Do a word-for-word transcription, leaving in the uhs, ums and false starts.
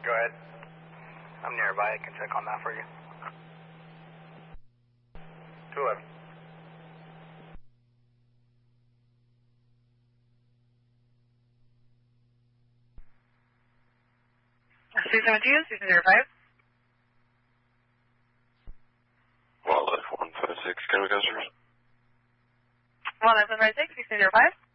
Go ahead. I'm nearby. I can check on that for you. two eleven. Susan Matias, Susan zero five. Wildlife one five six, can we go, sir? Wildlife one five six, Susan zero five.